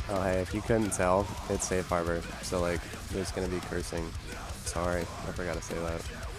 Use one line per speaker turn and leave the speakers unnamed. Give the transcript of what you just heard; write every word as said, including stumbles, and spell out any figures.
Oh hey, if you couldn't tell, it's safe harbor, so like there's gonna be cursing. Sorry, I forgot to say that.